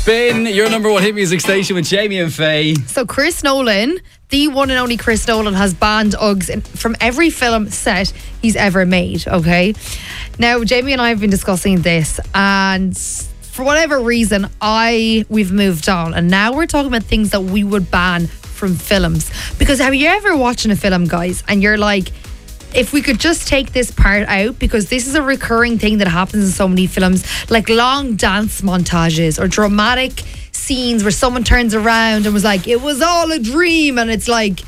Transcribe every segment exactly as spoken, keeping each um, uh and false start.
Spin, your number one hit music station with Jamie and Faye. So Chris Nolan, the one and only Chris Nolan, has banned Uggs in, from every film set he's ever made, okay? Now, Jamie and I have been discussing this, and for whatever reason, I we've moved on, and now we're talking about things that we would ban from films. Because have you ever watching a film, guys, and you're like, if we could just take this part out, because this is a recurring thing that happens in so many films, like long dance montages or dramatic scenes where someone turns around and was like, it was all a dream, and it's like,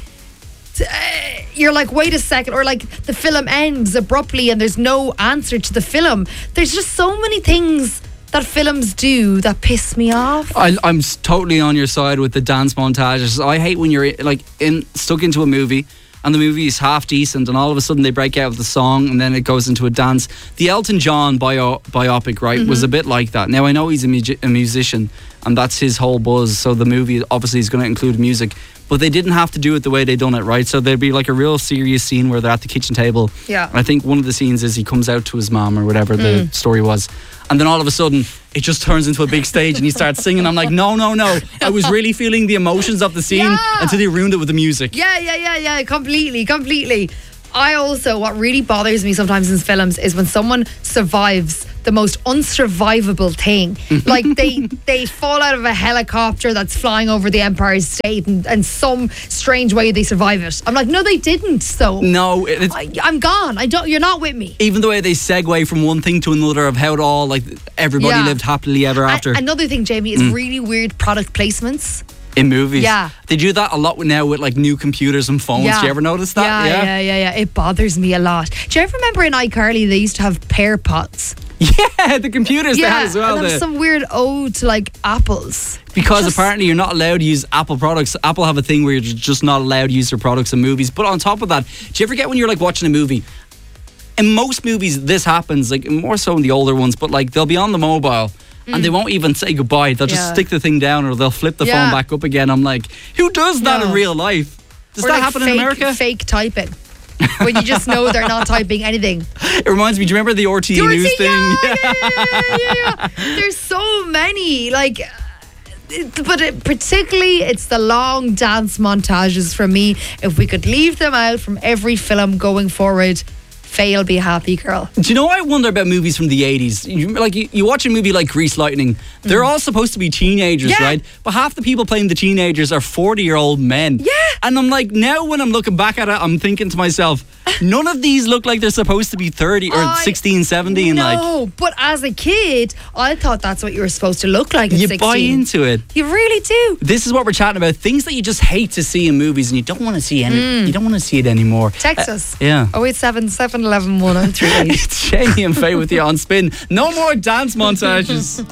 you're like, wait a second, or like the film ends abruptly and there's no answer to the film. There's just so many things that films do that piss me off. I, I'm totally on your side with the dance montages. I hate when you're like in stuck into a movie and the movie is half decent and all of a sudden they break out with the song and then it goes into a dance. The Elton John bio, biopic, right, mm-hmm. was a bit like that. Now, I know he's a, mu- a musician and that's his whole buzz, so the movie obviously is going to include music, but they didn't have to do it the way they done it, right? So there'd be like a real serious scene where they're at the kitchen table. Yeah. I think one of the scenes is he comes out to his mom or whatever mm. the story was, and then all of a sudden it just turns into a big stage and he starts singing. I'm like, no, no, no. I was really feeling the emotions of the scene yeah. until they ruined it with the music. Yeah, yeah, yeah, yeah. Completely, completely. I also, what really bothers me sometimes in films is when someone survives the most unsurvivable thing. Like they they fall out of a helicopter that's flying over the Empire State and, and some strange way they survive it. I'm like, no, they didn't. So no, it's, I, I'm gone. I don't. You're not with me. Even the way they segue from one thing to another of how it all, like, everybody yeah. lived happily ever after. A- another thing, Jamie, is mm. really weird product placements. In movies. Yeah. They do that a lot now with like new computers and phones. Yeah. Do you ever notice that? Yeah, yeah, yeah, yeah, yeah. It bothers me a lot. Do you ever remember in iCarly they used to have pear pots? Yeah, the computers yeah, they had as well. And there was some weird ode to like apples. Because just, apparently you're not allowed to use Apple products. Apple have a thing where you're just not allowed to use their products in movies. But on top of that, do you ever get when you're like watching a movie? In most movies this happens, like more so in the older ones, but like they'll be on the mobile and they won't even say goodbye. They'll just yeah. stick the thing down or they'll flip the yeah. phone back up again. I'm like, who does that no. in real life? Does or that like happen fake, in America? Fake typing. When you just know they're not typing anything. It reminds me, do you remember the R T E the News R T, thing? Yeah, yeah, yeah, yeah, yeah. There's so many. Like, but it, particularly it's the long dance montages for me. If we could leave them out from every film going forward, Faye'll be a happy girl. Do you know what I wonder about movies from the eighties? You, like you, you watch a movie like Grease Lightning, they're mm. all supposed to be teenagers, yeah. right? But half the people playing the teenagers are forty-year-old men. Yeah. And I'm like, now when I'm looking back at it, I'm thinking to myself, none of these look like they're supposed to be thirty or I, sixteen, seventeen. No, like, but as a kid, I thought that's what you were supposed to look like at you sixteen. buy into it. You really do. This is what we're chatting about. Things that you just hate to see in movies and you don't want to see any. Mm. You don't want to see it anymore. Text uh, us. Yeah. oh eight seven, seven one one, oh three eight. It's Jamie and Faye with you on Spin. No more dance montages.